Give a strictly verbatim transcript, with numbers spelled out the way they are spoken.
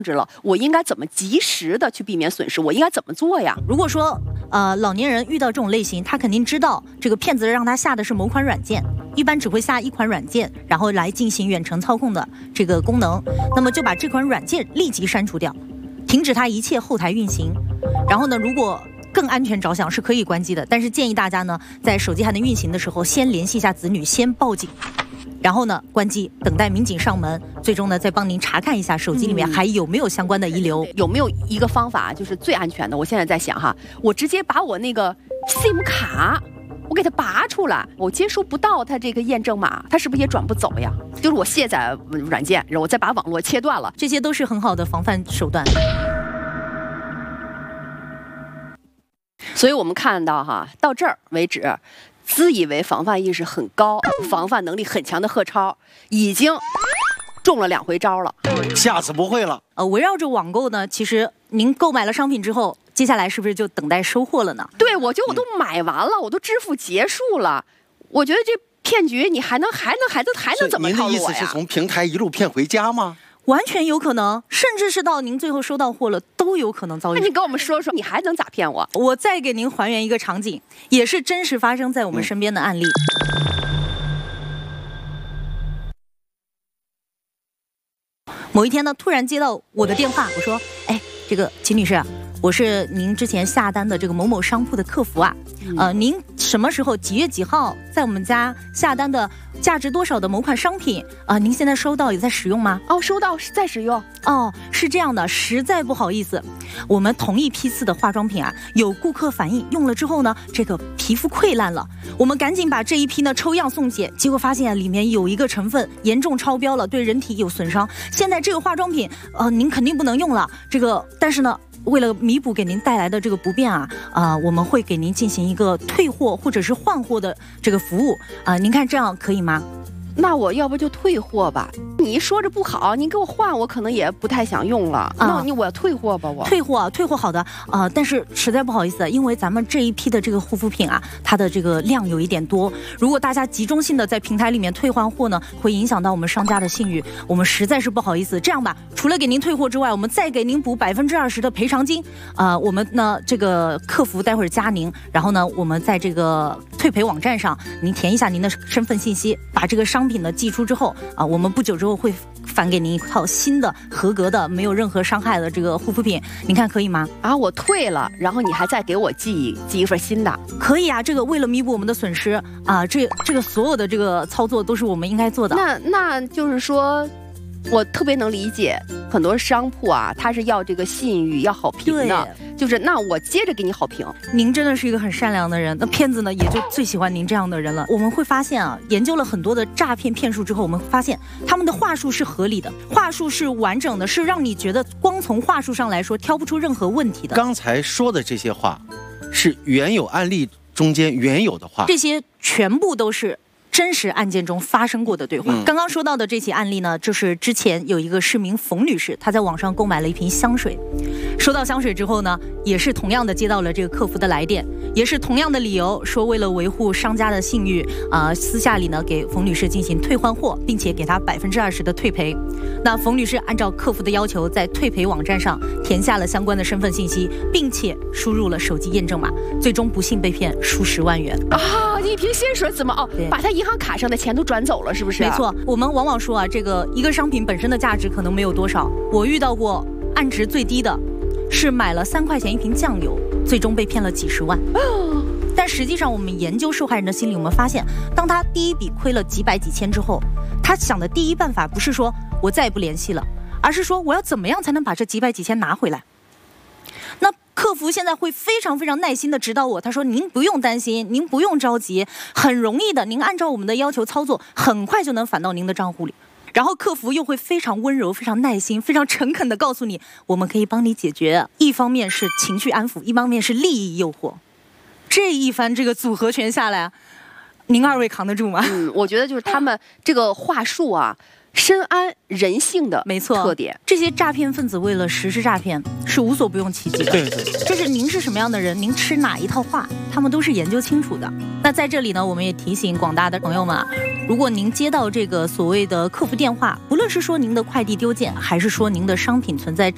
知了，我应该怎么及时的去避免损失？我应该怎么做呀？ 如果说呃老年人遇到这种类型，他肯定知道这个骗子让他下的是某款软件，一般只会下一款软件，然后来进行远程操控的这个功能，那么就把这款软件立即删除掉，停止它一切后台运行。然后呢，如果更安全着想是可以关机的，但是建议大家呢，在手机还能运行的时候，先联系一下子女，先报警。然后呢，关机，等待民警上门，最终呢，再帮您查看一下手机里面还有没有相关的遗留。 有没有一个方法就是最安全的？我现在在想哈，我直接把我那个 SIM 卡，我给它拔出来，我接收不到它这个验证码，它是不是也转不走呀？就是我卸载软件，然后我再把网络切断了， 这些都是很好的防范手段。 所以我们看到哈，到这儿为止。自以为防范意识很高、防范能力很强的贺超，已经中了两回招了， 下次不会了。 呃，围绕着网购呢，其实您购买了商品之后，接下来是不是就等待收货了呢？ 对，我觉得我都买完了，我都支付结束了，我觉得这骗局你还能还能还能还能怎么套路我呀？ 您的意思是从平台一路骗回家吗？ 完全有可能，甚至是到您最后收到货了，都有可能遭遇。 那你跟我们说说，你还能咋骗我？ 我再给您还原一个场景，也是真实发生在我们身边的案例。嗯、某一天呢，突然接到我的电话，我说：“哎，这个秦女士，我是您之前下单的这个某某商铺的客服啊，呃，您什么时候几月几号在我们家下单的价值多少的某款商品啊、呃？您现在收到也在使用吗？ 哦，收到是在使用。 哦，是这样的，实在不好意思，我们同一批次的化妆品啊，有顾客反映用了之后呢，这个皮肤溃烂了，我们赶紧把这一批呢抽样送检，结果发现、啊、里面有一个成分严重超标了，对人体有损伤。现在这个化妆品，呃，您肯定不能用了。这个，但是呢。”为了弥补给您带来的这个不便啊，啊、呃，我们会给您进行一个退货或者是换货的这个服务啊、呃，您看这样可以吗？ 那我要不就退货吧？你一说着不好，你给我换，我可能也不太想用了。啊、那你我要退货吧？我退货，退货好的啊、呃，但是实在不好意思，因为咱们这一批的这个护肤品啊，它的这个量有一点多，如果大家集中性的在平台里面退换货呢，会影响到我们商家的信誉，我们实在是不好意思。这样吧，除了给您退货之外，我们再给您补百分之二十的赔偿金。啊、呃，我们呢这个客服待会儿加您，然后呢我们在这个退赔网站上，您填一下您的身份信息，把这个商品呢寄出之后啊、呃，我们不久之后会返给您一套新的合格的没有任何伤害的这个护肤品，您看可以吗？ 啊，我退了，然后你还再给我寄寄一份新的， 可以啊。这个为了弥补我们的损失啊、呃，这这个所有的这个操作都是我们应该做的。 那那就是说。我特别能理解，很多商铺啊，他是要这个信誉、要好评的，就是那我接着给你好评。 您真的是一个很善良的人，那骗子呢也就最喜欢您这样的人了。我们会发现啊，研究了很多的诈骗骗术之后，我们发现他们的话术是合理的，话术是完整的，是让你觉得光从话术上来说挑不出任何问题的。 刚才说的这些话，是原有案例中间原有的话， 这些全部都是。真实案件中发生过的对话。嗯、刚刚说到的这起案例呢，就是之前有一个市民冯女士，她在网上购买了一瓶香水，收到香水之后呢，也是同样的接到了这个客服的来电，也是同样的理由，说为了维护商家的信誉，啊、呃，私下里呢给冯女士进行退换货，并且给她百分之二十的退赔。那冯女士按照客服的要求，在退赔网站上填下了相关的身份信息，并且输入了手机验证码，最终不幸被骗数十万元。 啊，一瓶鲜水怎么哦？把她银行卡上的钱都转走了，是不是？ 没错，我们往往说啊，这个一个商品本身的价值可能没有多少。我遇到过案值最低的，是买了三块钱一瓶酱油，最终被骗了几十万。哦、但实际上，我们研究受害人的心理，我们发现，当他第一笔亏了几百几千之后，他想的第一办法不是说我再也不联系了，而是说我要怎么样才能把这几百几千拿回来。那客服现在会非常非常耐心的指导我，他说您不用担心，您不用着急，很容易的，您按照我们的要求操作，很快就能返到您的账户里。然后客服又会非常温柔、非常耐心、非常诚恳的告诉你，我们可以帮你解决。一方面是情绪安抚，一方面是利益诱惑，这一番这个组合拳下来，您二位扛得住吗？ 嗯，我觉得就是他们这个话术啊。深谙人性的没错特点， 这些诈骗分子为了实施诈骗是无所不用其极的。 对对， 就是您是什么样的人，您吃哪一套话，他们都是研究清楚的。那在这里呢，我们也提醒广大的朋友们啊，如果您接到这个所谓的客服电话，不论是说您的快递丢件，还是说您的商品存在